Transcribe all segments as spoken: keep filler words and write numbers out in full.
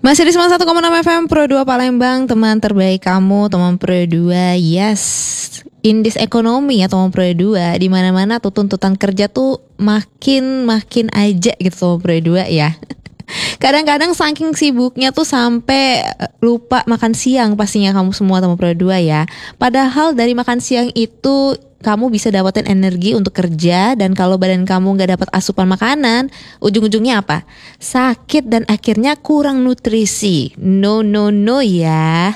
Masih di sembilan puluh satu koma enam F M Pro dua Palembang, teman terbaik kamu, teman Pro dua. Yes, in this economy ya teman Pro dua, di mana-mana tuh tuntutan kerja tuh makin makin aja gitu teman Pro dua ya. Kadang-kadang saking sibuknya tuh sampai lupa makan siang pastinya kamu semua teman Pro dua ya. Padahal dari makan siang itu kamu bisa dapetin energi untuk kerja, dan kalau badan kamu gak dapat asupan makanan, ujung-ujungnya apa? Sakit dan akhirnya kurang nutrisi. No no no ya.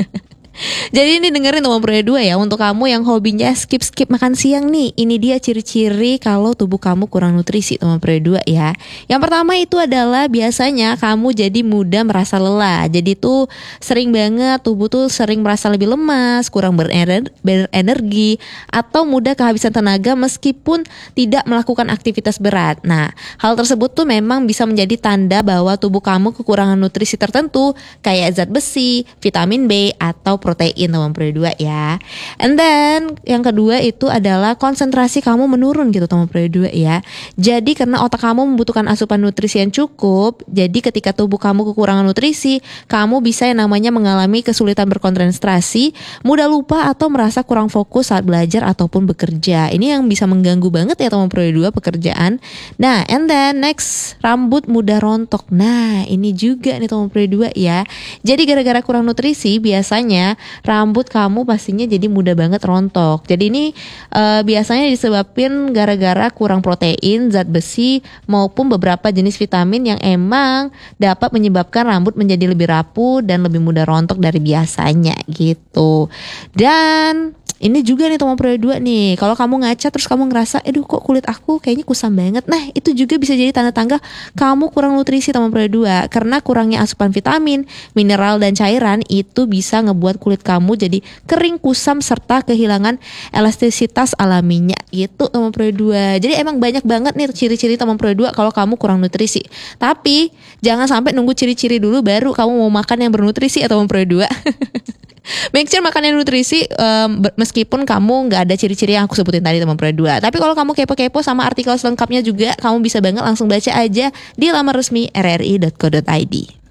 Jadi ini dengerin teman Pro dua ya, untuk kamu yang hobinya skip-skip makan siang nih. Ini dia ciri-ciri kalau tubuh kamu kurang nutrisi teman Pro dua ya. Yang pertama itu adalah biasanya kamu jadi mudah merasa lelah. Jadi tuh sering banget tubuh tuh sering merasa lebih lemas, kurang berener- berenergi, atau mudah kehabisan tenaga meskipun tidak melakukan aktivitas berat. Nah, hal tersebut tuh memang bisa menjadi tanda bahwa tubuh kamu kekurangan nutrisi tertentu kayak zat besi, vitamin B, atau protein teman Pro dua ya. And then yang kedua itu adalah konsentrasi kamu menurun gitu teman Pro dua ya. Jadi karena otak kamu membutuhkan asupan nutrisi yang cukup, jadi ketika tubuh kamu kekurangan nutrisi, kamu bisa yang namanya mengalami kesulitan berkonsentrasi, mudah lupa, atau merasa kurang fokus saat belajar ataupun bekerja. Ini yang bisa mengganggu banget ya teman Pro dua pekerjaan. Nah, and then next, rambut mudah rontok. Nah, ini juga nih teman Pro dua ya. Jadi gara-gara kurang nutrisi biasanya rambut kamu pastinya jadi mudah banget rontok. Jadi ini uh, biasanya disebabkan gara-gara kurang protein, zat besi, maupun beberapa jenis vitamin yang emang dapat menyebabkan rambut menjadi lebih rapuh dan lebih mudah rontok dari biasanya gitu. Dan ini juga nih teman Pro dua nih, kalau kamu ngaca terus kamu ngerasa, aduh kok kulit aku kayaknya kusam banget. Nah, itu juga bisa jadi tanda-tanda kamu kurang nutrisi teman Pro dua. Karena kurangnya asupan vitamin, mineral, dan cairan itu bisa ngebuat kulit kamu jadi kering, kusam, serta kehilangan elastisitas alaminya gitu teman Pro dua. Jadi emang banyak banget nih ciri-ciri teman Pro dua kalau kamu kurang nutrisi. Tapi jangan sampai nunggu ciri-ciri dulu baru kamu mau makan yang bernutrisi ya teman Pro dua. Make sure makan yang nutrisi um, meskipun kamu gak ada ciri-ciri yang aku sebutin tadi teman Pro dua. Tapi kalau kamu kepo-kepo sama artikel selengkapnya juga, kamu bisa banget langsung baca aja di laman resmi r r i dot co dot i d.